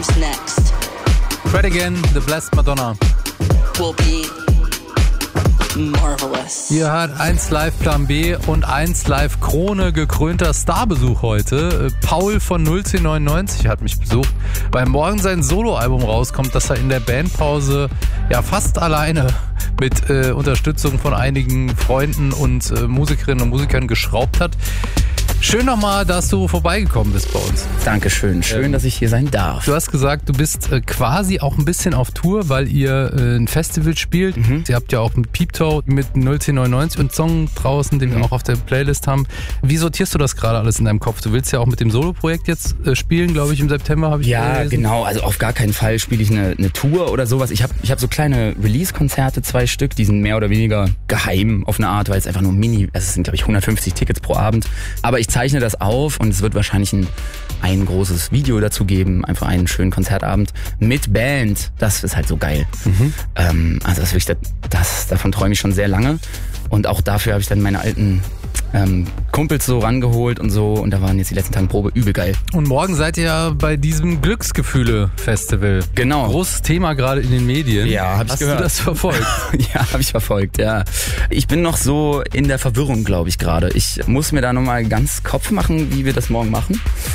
Next Fred Again, The Blessed Madonna. will be marvelous. Hier hat 1 Live Plan B und 1 Live Krone gekrönter Starbesuch heute. Paul von 01099 hat mich besucht. Weil morgen sein Soloalbum rauskommt, das er in der Bandpause ja fast alleine mit Unterstützung von einigen Freunden und Musikerinnen und Musikern geschraubt hat. Schön nochmal, dass du vorbeigekommen bist bei uns. Dankeschön. Schön, dass ich hier sein darf. Du hast gesagt, du bist quasi auch ein bisschen auf Tour, weil ihr ein Festival spielt. Ihr habt ja auch mit Peep Toe mit 01099 und Song draußen, den wir auch auf der Playlist haben. Wie sortierst du das gerade alles in deinem Kopf? Du willst ja auch mit dem Solo-Projekt jetzt spielen, glaube ich, im September, habe ich gelesen. Genau. Also auf gar keinen Fall spiele ich eine Tour oder sowas. Ich hab so kleine Release-Konzerte, 2 Stück, die sind mehr oder weniger geheim auf eine Art, weil es einfach nur es sind, glaube ich, 150 Tickets pro Abend. Aber ich zeichne das auf und es wird wahrscheinlich ein großes Video dazu geben, einfach einen schönen Konzertabend mit Band. Das ist halt so geil. Also das ist wirklich, davon träume ich schon sehr lange und auch dafür habe ich dann meine alten Kumpels so rangeholt und so und da waren jetzt die letzten Tage Probe übel geil. Und morgen seid ihr ja bei diesem Glücksgefühle-Festival. Genau. Großes Thema gerade in den Medien. Ja, hab ich gehört. Hast du das verfolgt? Ja, habe ich verfolgt, ja. Ich bin noch so in der Verwirrung, glaube ich, gerade. Ich muss mir da nochmal ganz Kopf machen, wie wir das morgen machen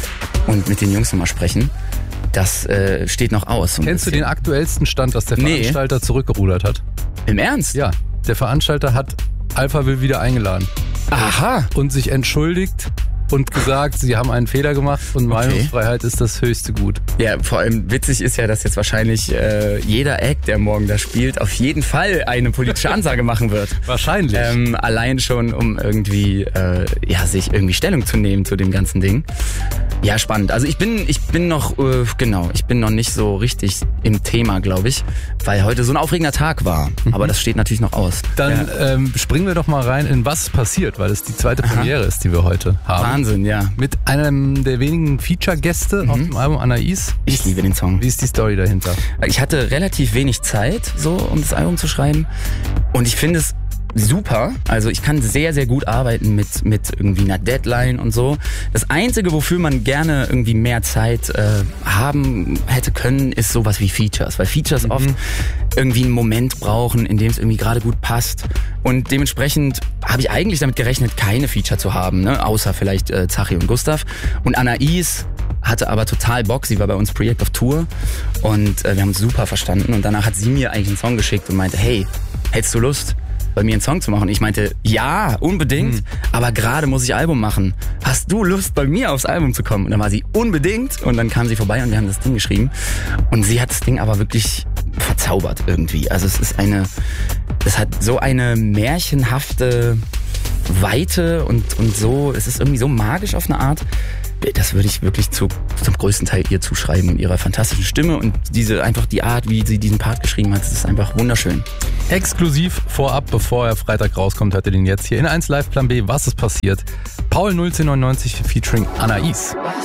und mit den Jungs nochmal sprechen. Das steht noch aus. Kennst du den aktuellsten Stand, dass der Veranstalter zurückgerudert hat? Im Ernst? Ja, der Veranstalter hat Alphaville wieder eingeladen. Aha. Und sich entschuldigt und gesagt, sie haben einen Fehler gemacht und Meinungsfreiheit ist das höchste Gut. Ja, vor allem witzig ist ja, dass jetzt wahrscheinlich jeder Act, der morgen da spielt, auf jeden Fall eine politische Ansage machen wird. Wahrscheinlich. Allein schon, um irgendwie sich irgendwie Stellung zu nehmen zu dem ganzen Ding. Ja, spannend. Also ich bin noch, ich bin noch nicht so richtig im Thema, glaube ich, weil heute so ein aufregender Tag war. Aber das steht natürlich noch aus. Dann springen wir doch mal rein in was passiert, weil es die zweite Premiere ist, die wir heute haben. Wahnsinn, ja. Mit einem der wenigen Feature-Gäste auf dem Album Anais. Ich liebe den Song. Wie ist die Story dahinter? Ich hatte relativ wenig Zeit, so um das Album zu schreiben. Und ich finde es super. Also ich kann sehr, sehr gut arbeiten mit irgendwie einer Deadline und so. Das Einzige, wofür man gerne irgendwie mehr Zeit haben hätte können, ist sowas wie Features. Weil Features oft irgendwie einen Moment brauchen, in dem es irgendwie gerade gut passt. Und dementsprechend habe ich eigentlich damit gerechnet, keine Feature zu haben, ne? Außer vielleicht Zachi und Gustav. Und Anais hatte aber total Bock. Sie war bei uns Projekt auf Tour und wir haben uns super verstanden. Und danach hat sie mir eigentlich einen Song geschickt und meinte, hey, hättest du Lust, bei mir einen Song zu machen? Ich meinte, ja, unbedingt, aber gerade muss ich Album machen. Hast du Lust, bei mir aufs Album zu kommen? Und dann war sie unbedingt und dann kam sie vorbei und wir haben das Ding geschrieben. Und sie hat das Ding aber wirklich verzaubert irgendwie. Also es hat so eine märchenhafte Weite und so, es ist irgendwie so magisch auf eine Art. Das würde ich wirklich zum größten Teil ihr zuschreiben und ihrer fantastischen Stimme und einfach die Art, wie sie diesen Part geschrieben hat, das ist einfach wunderschön. Exklusiv vorab, bevor er Freitag rauskommt, hört ihr den jetzt hier in 1 Live Plan B. Was ist passiert? Paul 01099 featuring Anais.